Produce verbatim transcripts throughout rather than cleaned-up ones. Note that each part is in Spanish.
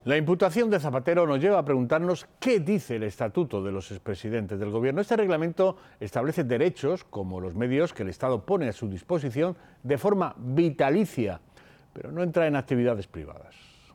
La imputación de Zapatero nos lleva a preguntarnos qué dice el estatuto de los expresidentes del gobierno. Este reglamento establece derechos, como los medios que el Estado pone a su disposición de forma vitalicia, pero no entra en actividades privadas.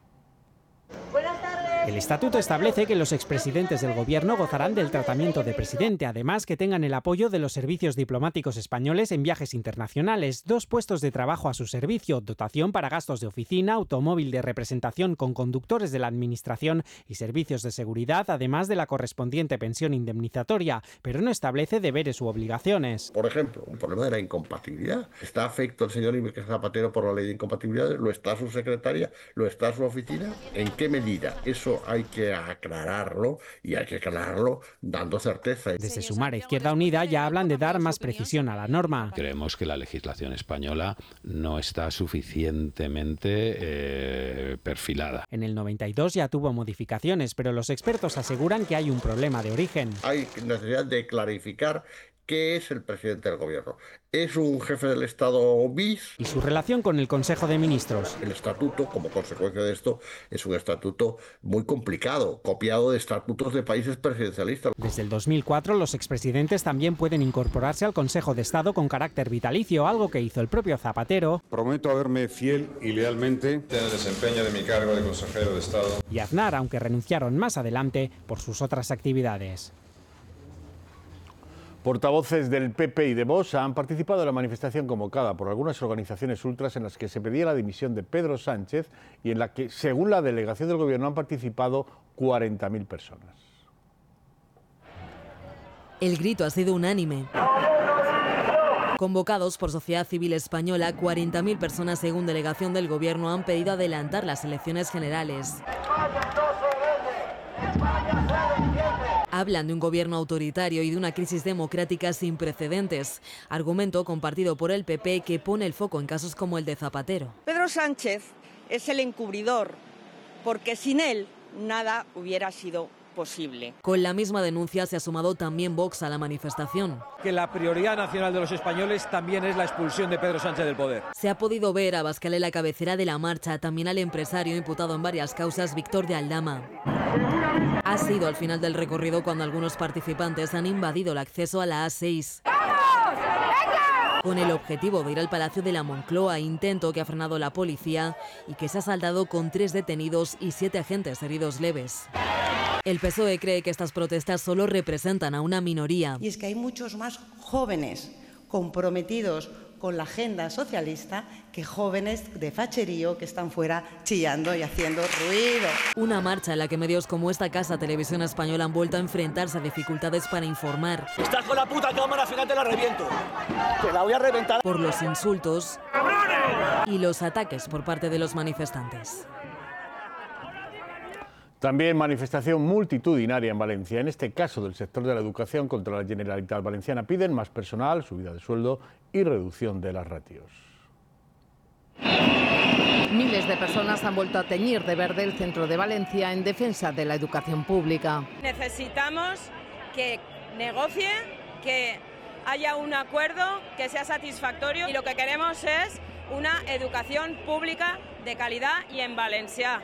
El estatuto establece que los expresidentes del gobierno gozarán del tratamiento de presidente, además que tengan el apoyo de los servicios diplomáticos españoles en viajes internacionales, dos puestos de trabajo a su servicio, dotación para gastos de oficina, automóvil de representación con conductores de la administración y servicios de seguridad, además de la correspondiente pensión indemnizatoria, pero no establece deberes u obligaciones. Por ejemplo, un problema de la incompatibilidad. ¿Está afecto el señor Iker Zapatero por la ley de incompatibilidades? ¿Lo está su secretaria? ¿Lo está su oficina? ¿En qué medida? Eso hay que aclararlo y hay que aclararlo dando certeza. Desde Sumar e Izquierda Unida ya hablan de dar más precisión a la norma. Creemos que la legislación española no está suficientemente eh, perfilada. En el noventa y dos ya tuvo modificaciones, pero los expertos aseguran que hay un problema de origen. Hay necesidad de clarificar ¿qué es el presidente del gobierno? ¿Es un jefe del Estado bis? Y su relación con el Consejo de Ministros. El estatuto, como consecuencia de esto, es un estatuto muy complicado, copiado de estatutos de países presidencialistas. Desde el dos mil cuatro, los expresidentes también pueden incorporarse al Consejo de Estado con carácter vitalicio, algo que hizo el propio Zapatero. Prometo haberme fiel y lealmente en el desempeño de mi cargo de consejero de Estado. Y Aznar, aunque renunciaron más adelante por sus otras actividades. Portavoces del P P y de Vox han participado en la manifestación convocada por algunas organizaciones ultras en las que se pedía la dimisión de Pedro Sánchez y en la que, según la delegación del Gobierno, han participado cuarenta mil personas. El grito ha sido unánime. Convocados por Sociedad Civil Española, cuarenta mil personas, según delegación del Gobierno, han pedido adelantar las elecciones generales. Hablan de un gobierno autoritario y de una crisis democrática sin precedentes, argumento compartido por el P P que pone el foco en casos como el de Zapatero. Pedro Sánchez es el encubridor, porque sin él nada hubiera sido posible. Con la misma denuncia se ha sumado también Vox a la manifestación. Que la prioridad nacional de los españoles también es la expulsión de Pedro Sánchez del poder. Se ha podido ver a Abascal en la cabecera de la marcha, también al empresario imputado en varias causas, Víctor de Aldama. Ha sido al final del recorrido cuando algunos participantes han invadido el acceso a la A seis. Con el objetivo de ir al Palacio de la Moncloa, intento que ha frenado la policía y que se ha saldado con tres detenidos y siete agentes heridos leves. El P S O E cree que estas protestas solo representan a una minoría. Y es que hay muchos más jóvenes comprometidos con la agenda socialista que jóvenes de facherío que están fuera chillando y haciendo ruido. Una marcha en la que medios como esta casa Televisión Española han vuelto a enfrentarse a dificultades para informar. Estás con la puta cámara, al final te la reviento. Te la voy a reventar. Por los insultos y los ataques por parte de los manifestantes. También manifestación multitudinaria en Valencia, en este caso del sector de la educación contra la Generalitat Valenciana. Piden más personal, subida de sueldo y reducción de las ratios. Miles de personas han vuelto a teñir de verde el centro de Valencia en defensa de la educación pública. Necesitamos que negocie, que haya un acuerdo que sea satisfactorio y lo que queremos es una educación pública de calidad y en valencià.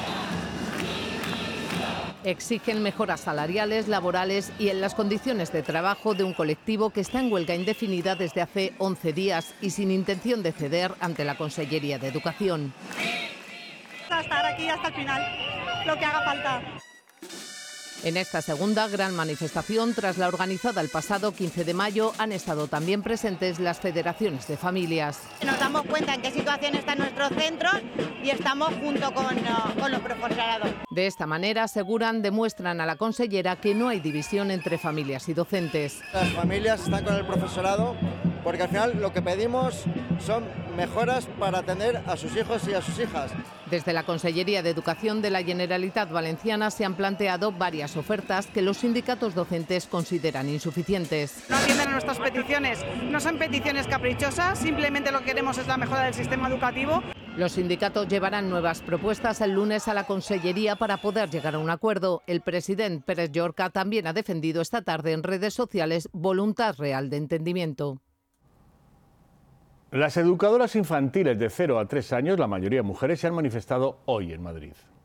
Exigen mejoras salariales, laborales y en las condiciones de trabajo de un colectivo que está en huelga indefinida desde hace once días y sin intención de ceder ante la Consellería de Educación. A estar aquí hasta el final, lo que haga falta. En esta segunda gran manifestación, tras la organizada el pasado quince de mayo, han estado también presentes las federaciones de familias. Nos damos cuenta en qué situación están nuestros centros y estamos junto con, uh, con los profesorados. De esta manera, aseguran, demuestran a la consellera que no hay división entre familias y docentes. Las familias están con el profesorado porque al final lo que pedimos son mejoras para atender a sus hijos y a sus hijas. Desde la Consellería de Educación de la Generalitat Valenciana se han planteado varias ofertas que los sindicatos docentes consideran insuficientes. No atienden a nuestras peticiones, no son peticiones caprichosas, simplemente lo que queremos es la mejora del sistema educativo. Los sindicatos llevarán nuevas propuestas el lunes a la Consellería para poder llegar a un acuerdo. El presidente Pérez Llorca también ha defendido esta tarde en redes sociales voluntad real de entendimiento. Las educadoras infantiles de cero a tres años, la mayoría mujeres, se han manifestado hoy en Madrid.